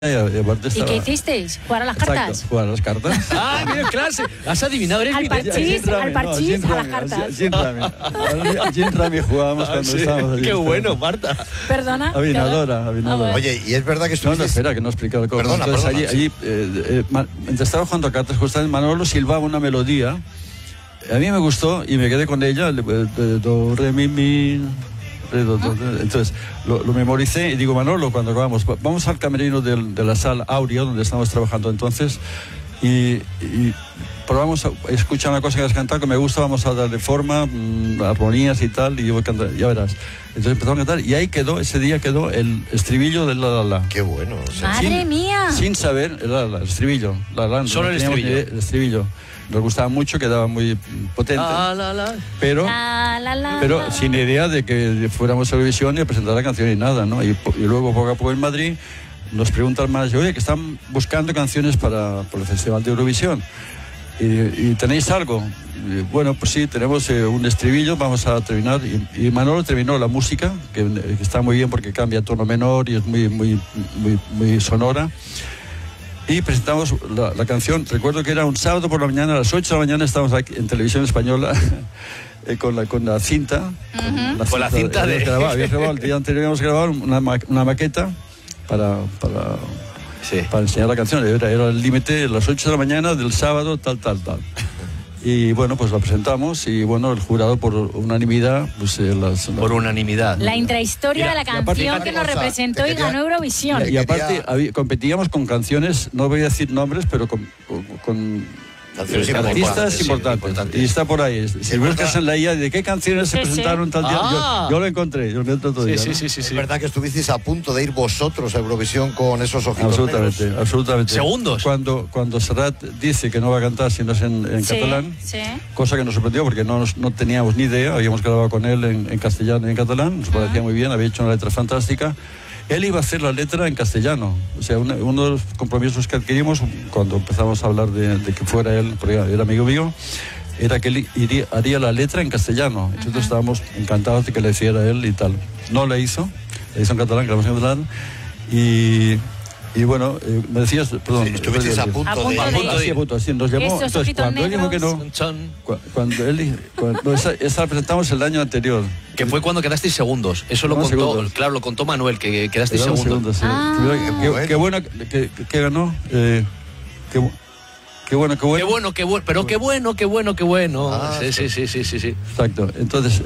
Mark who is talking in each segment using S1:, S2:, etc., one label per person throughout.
S1: ¿Y qué hicisteis? ¿Jugar a las cartas?
S2: Exacto, jugar a las cartas.
S3: ¡Ah, mira, clase! ¿Has adivinado? ¿Eres
S1: Al parchís, a las cartas.
S2: Gin Rami jugábamos cuando estábamos allí.
S3: ¡Qué bueno, Marta!
S1: Perdona.
S2: Avinadora.
S4: Oye, y es verdad que
S2: No, espera, que no he explicado cómo.
S4: Perdona,
S2: Entonces, allí mientras estaba jugando a cartas, justamente Manolo silbaba una melodía. A mí me gustó y me quedé con ella. Do, re, mi... Entonces lo memoricé y digo, Manolo, cuando acabamos, vamos al camerino de la sala Aurea, donde estamos trabajando entonces, y probamos a escuchar una cosa que has cantado que me gusta, vamos a darle forma, armonías y tal, y yo voy a cantar, ya verás. Entonces empezamos a cantar y ahí quedó, ese día quedó el estribillo del la la la.
S4: Qué bueno. O sea,
S1: ¡Madre mía!
S2: Sin saber el estribillo.
S3: Solo el estribillo.
S2: El estribillo. Nos gustaba mucho, quedaba muy potente. Pero sin idea de que fuéramos a Eurovisión y a presentar la canción y nada, ¿no? Y luego, poco a poco en Madrid, nos pregunta el manager, oye, que están buscando canciones por el Festival de Eurovisión. ¿Y tenéis algo? Y, bueno, pues sí, tenemos un estribillo, vamos a terminar. Y Manolo terminó la música, que está muy bien porque cambia tono menor y es muy sonora. Y presentamos la canción. Recuerdo que era un sábado por la mañana, a las 8 de la mañana estábamos aquí en Televisión Española con la cinta.
S3: Con la cinta de...
S2: el día anterior habíamos grabado una maqueta para enseñar la canción. Era el límite, a las 8 de la mañana del sábado, tal. Y bueno, pues la presentamos y bueno, el jurado por unanimidad, pues
S3: por unanimidad.
S1: La intrahistoria de la canción que nos representó y ganó Eurovisión.
S2: Y aparte competíamos con canciones, no voy a decir nombres, pero con artistas importantes. Y está por ahí. Si buscas en la IA de qué canciones se presentaron tal día, yo lo encontré. Yo lo encontré todo día.
S4: Sí. Es verdad que estuvisteis a punto de ir vosotros a Eurovisión con esos ojitos
S2: Absolutamente.
S3: Segundos.
S2: Cuando Serrat dice que no va a cantar si no es en catalán, cosa que nos sorprendió porque no teníamos ni idea, habíamos grabado con él en castellano y en catalán, nos parecía muy bien, había hecho una letra fantástica. Él iba a hacer la letra en castellano. O sea, uno de los compromisos que adquirimos cuando empezamos a hablar de que fuera él, porque era amigo mío, era que él haría la letra en castellano. Nosotros estábamos encantados de que le hiciera él y tal. No la hizo en catalán, grabamos en catalán. Y bueno, me decías, perdón.
S4: Sí, estuvisteis a punto de
S2: ir. Nos llamó. Entonces, cuando él dijo que no, esa la presentamos el año anterior.
S3: Que fue cuando quedasteis segundos. Eso lo contó, claro, lo contó Manuel, que quedasteis segundos.
S2: Sí. Qué bueno que ganó. Qué bueno.
S3: Pero qué bueno. Sí.
S2: Exacto. Entonces,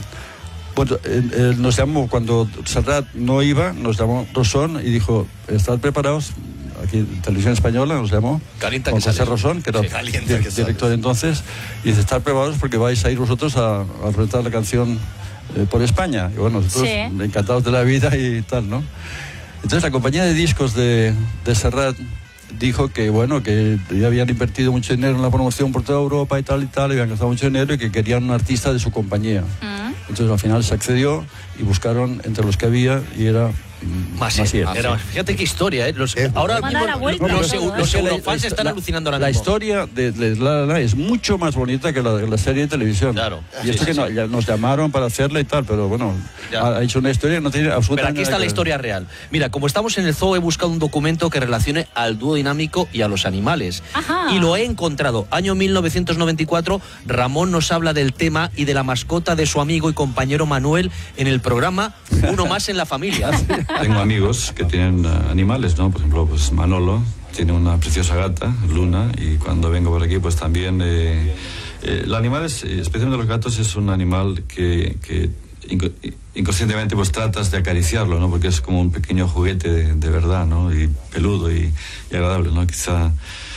S2: nos llamó cuando Serrat no iba, nos llamó Rosón y dijo, ¿estad preparados? Aquí en Televisión Española nos llamó con José Rosón, que era director entonces, y dice, ¿estad preparados porque vais a ir vosotros a presentar la canción por España? Y bueno, nosotros encantados de la vida y tal, ¿no? Entonces la compañía de discos de Serrat dijo que bueno, que ya habían invertido mucho dinero en la promoción por toda Europa y tal, habían gastado mucho dinero y que querían un artista de su compañía. Entonces al final se accedió y buscaron entre los que había y era Massiel.
S3: Fíjate qué historia, ¿eh? Ahora mismo los eurofans están alucinando ahora mismo.
S2: La historia de La La La es mucho más bonita que la serie de televisión.
S3: Claro.
S2: Y esto que nos llamaron para hacerla y tal, pero bueno, ha hecho una historia que no tiene absolutamente
S3: nada. Pero aquí está la historia real. Mira, como estamos en el zoo, he buscado un documento que relacione al dúo dinámico y a los animales.
S1: Ajá.
S3: Y lo he encontrado. Año 1994, Ramón nos habla del tema y de la mascota de su amigo y compañero Manuel en el programa Uno Más en la Familia.
S5: Tengo amigos que tienen animales, ¿no? Por ejemplo, pues Manolo tiene una preciosa gata, Luna, y cuando vengo por aquí, pues también... los animales, especialmente los gatos, es un animal que inconscientemente pues tratas de acariciarlo, ¿no? Porque es como un pequeño juguete de verdad, ¿no? Y peludo y agradable, ¿no? Quizá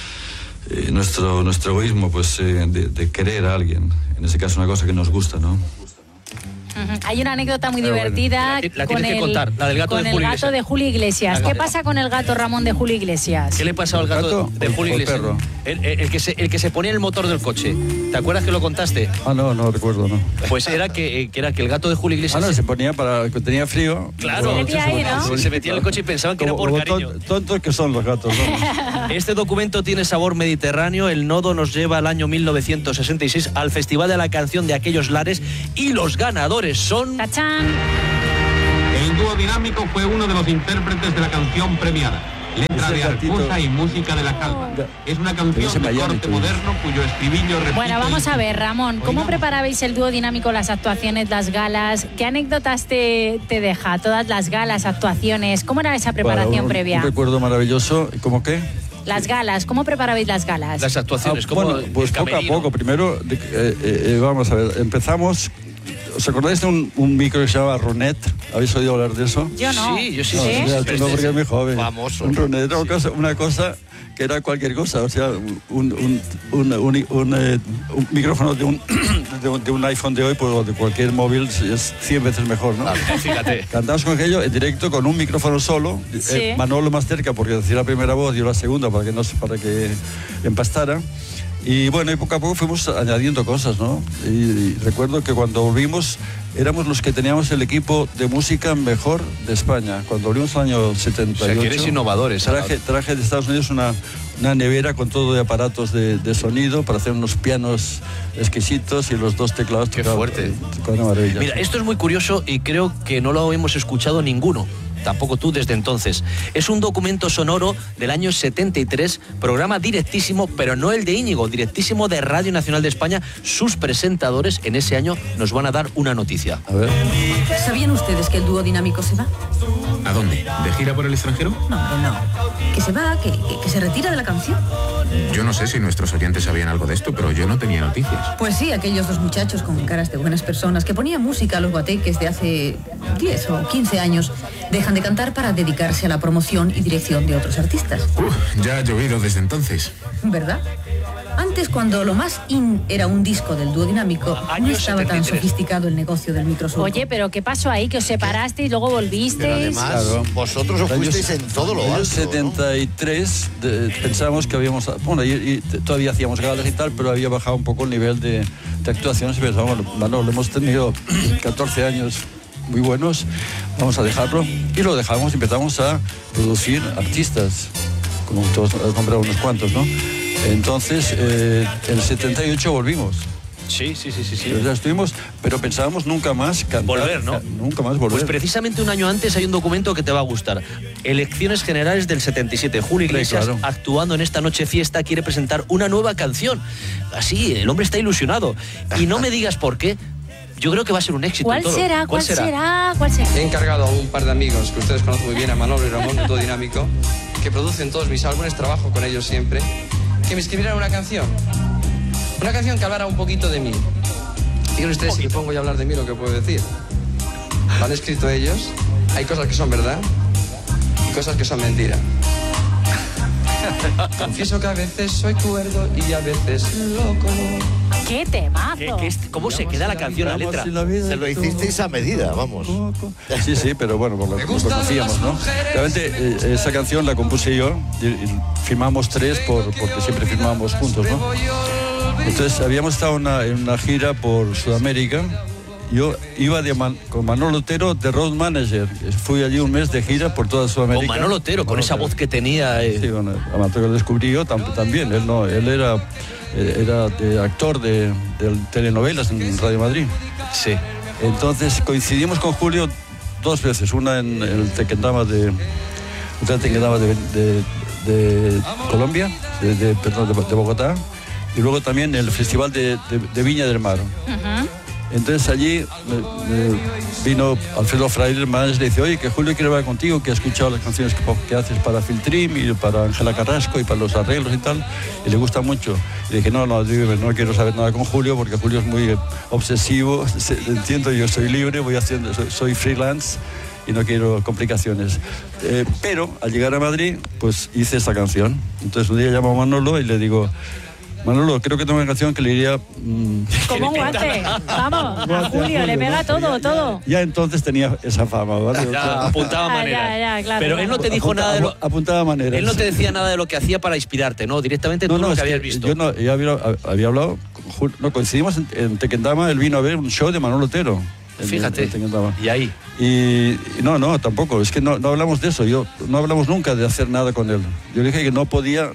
S5: nuestro egoísmo, pues, de querer a alguien, en ese caso una cosa que nos gusta, ¿no?
S1: Hay una anécdota muy divertida
S3: la tienes que contar, la del gato
S1: de Julio Iglesias. ¿Qué pasa con el gato, Ramón, de Julio Iglesias?
S3: ¿Qué le pasa al gato de Julio Iglesias? El que se ponía en el motor del coche. ¿Te acuerdas que lo contaste?
S2: No recuerdo, no.
S3: Pues era que el gato de Julio Iglesias...
S2: se ponía para que tenía frío.
S3: Claro. Se metía en el coche y pensaban que era por cariño.
S2: Tontos que son los gatos, ¿no?
S3: Este documento tiene sabor mediterráneo. El nodo nos lleva al año 1966 al Festival de la Canción de aquellos lares y los ganadores son...
S1: ¡Tachán!
S6: El dúo dinámico fue uno de los intérpretes de la canción premiada. letra de Arcusa y música de La Calva. Es una canción de corte moderno cuyo estribillo repite...
S1: Bueno, vamos a ver, Ramón, ¿cómo preparabais el dúo dinámico, las actuaciones, las galas? ¿Qué anécdotas te deja? Todas las galas, actuaciones, ¿cómo era esa preparación previa?
S2: Un recuerdo maravilloso, ¿cómo qué?
S1: Las galas, ¿cómo preparabais las galas?
S3: Las actuaciones, ¿cómo?
S2: Bueno, pues poco a poco. Primero, vamos a ver, empezamos... ¿Os acordáis de un micro que se llamaba Ronet? ¿Habéis oído hablar de eso?
S1: Yo no.
S3: Sí, yo sí.
S2: No, tú no, porque es muy joven.
S4: Famoso.
S2: Un Ronet era una cosa que era cualquier cosa, o sea, un micrófono de un iPhone de hoy, pues de cualquier móvil es 100 veces mejor, ¿no?
S3: Fíjate.
S2: Cantamos con aquello en directo con un micrófono solo,
S1: sí.
S2: Manolo más cerca porque decía la primera voz, yo la segunda para que empastara. Y bueno, y poco a poco fuimos añadiendo cosas, ¿no? Y recuerdo que cuando volvimos éramos los que teníamos el equipo de música mejor de España. Cuando volvimos al año 78...
S3: O sea, que eres innovadores.
S2: Traje de Estados Unidos una nevera con todo de aparatos de sonido para hacer unos pianos exquisitos y los 2 teclados.
S3: Qué fuerte.
S2: Una maravilla.
S3: Mira, esto es muy curioso y creo que no lo hemos escuchado ninguno. Tampoco tú desde entonces. Es un documento sonoro del año 73, programa directísimo, pero no el de Íñigo, directísimo de Radio Nacional de España. Sus presentadores en ese año nos van a dar una noticia.
S2: A ver.
S7: ¿Sabían ustedes que el dúo dinámico se va?
S6: ¿A dónde? ¿De gira por el extranjero?
S7: No. Que se va, que se retira de la canción.
S6: Yo no sé si nuestros oyentes sabían algo de esto, pero yo no tenía noticias.
S7: Pues sí, aquellos 2 muchachos con caras de buenas personas que ponían música a los guateques de hace 10 o 15 años dejan de cantar para dedicarse a la promoción y dirección de otros artistas.
S6: Ya ha llovido desde entonces.
S7: ¿Verdad? Antes, cuando lo más in era un disco del dúo dinámico, no estaba tan sofisticado el negocio del microsurco.
S1: Oye, pero ¿qué pasó ahí? Que os separasteis y luego volvisteis.
S4: Pero además, vosotros os fuisteis en todo lo alto,
S2: En 73 pensábamos que habíamos... Bueno, y todavía hacíamos galas y tal, pero había bajado un poco el nivel de actuaciones y pensamos, bueno, lo hemos tenido 14 años muy buenos, vamos a dejarlo. Y lo dejamos y empezamos a producir artistas, como todos compramos unos cuantos, ¿no? Entonces, en el 78 volvimos.
S3: Sí.
S2: Ya estuvimos, pero pensábamos nunca más cantar.
S3: Volver, ¿no?
S2: Nunca más volver.
S3: Pues precisamente un año antes hay un documento que te va a gustar. Elecciones Generales del 77. Julio Iglesias, claro, actuando en esta noche fiesta, quiere presentar una nueva canción. Así, el hombre está ilusionado. Y no me digas por qué. Yo creo que va a ser un éxito.
S1: ¿Cuál será?
S8: He encargado a un par de amigos que ustedes conocen muy bien, a Manolo y Ramón, de Dúo Dinámico, que producen todos mis álbumes, trabajo con ellos siempre, que me escribieran una canción. Una canción que hablara un poquito de mí. Digan ustedes, si me pongo ya a hablar de mí, lo que puedo decir. Lo han escrito ellos. Hay cosas que son verdad y cosas que son mentira. Confieso que a veces soy cuerdo y a veces loco.
S1: ¡Qué temazo!
S3: ¿Cómo se queda la canción, la letra?
S4: Se lo hicisteis a medida, vamos.
S2: Sí, pero bueno, lo conocíamos, ¿no? Realmente esa canción la compuse yo y firmamos 3 porque siempre firmábamos juntos, ¿no? Entonces habíamos estado en una gira por Sudamérica. Yo iba con Manolo Otero de road manager. Fui allí un mes de gira por toda Sudamérica.
S3: Con Manolo Otero, con esa voz que tenía.
S2: Sí, bueno, amateur lo descubrí yo también. Él era actor de telenovelas en Radio Madrid.
S3: Sí.
S2: Entonces coincidimos con Julio 2 veces. Una en el Tequendama de Colombia, de Bogotá, y luego también el Festival de Viña del Mar. Entonces allí vino Alfredo Fraile, el manager, y le dice, oye, que Julio quiere hablar contigo, que ha escuchado las canciones que haces para Filtrim y para Ángela Carrasco y para los arreglos y tal, y le gusta mucho. Y le dije, no quiero saber nada con Julio, porque Julio es muy obsesivo, entiendo, yo soy libre, soy freelance y no quiero complicaciones. Pero al llegar a Madrid, pues hice esta canción. Entonces un día llamo a Manolo y le digo, Manolo, creo que tengo una canción que le iría...
S1: Como un guante. Vamos, a Julio, le pega todo.
S2: Ya entonces tenía esa fama, ¿vale?
S3: Ya apuntaba maneras.
S1: Claro,
S3: pero él no te dijo nada de lo...
S2: Apuntaba maneras.
S3: Él no te decía nada de lo que hacía para inspirarte, ¿no? Directamente tú lo que habías visto.
S2: Yo había hablado... coincidimos en Tequendama, él vino a ver un show de Manolo Otero.
S3: Fíjate, y ahí.
S2: Y no, tampoco, es que no hablamos de eso. No hablamos nunca de hacer nada con él. Yo le dije que no podía,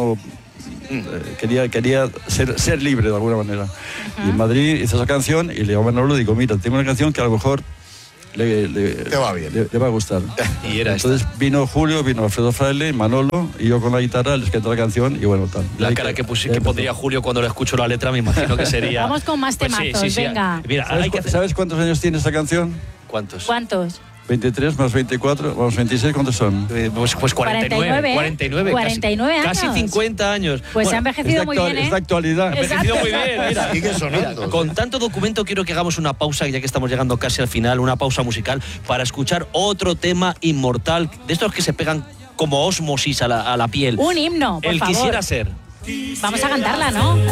S2: quería ser libre de alguna manera. Y en Madrid hice esa canción y le digo a Manolo, digo, mira, tengo una canción que a lo mejor
S4: Te va bien.
S2: Le va a gustar.
S3: Y era
S2: entonces vino Julio, vino Alfredo Fraile, Manolo, y yo con la guitarra les canté la canción y bueno, tal.
S3: La cara que pondría Julio cuando le escucho la letra, me imagino que sería...
S1: Vamos con más temazos, venga.
S3: Mira,
S2: ¿Sabes cuántos años tiene esta canción?
S3: ¿Cuántos?
S2: 23 más 24, vamos, 26, ¿cuántos son?
S3: Pues 49
S1: años.
S3: Casi 50 años.
S1: Pues se ha envejecido muy bien, ¿eh?
S2: Es de actualidad.
S3: Ha envejecido muy bien, mira.
S4: Sigue sonando.
S3: Con tanto documento quiero que hagamos una pausa, ya que estamos llegando casi al final, una pausa musical, para escuchar otro tema inmortal, de estos que se pegan como ósmosis a la piel.
S1: Un himno, por favor.
S3: Quisiera ser.
S1: Vamos a cantarla, ¿no?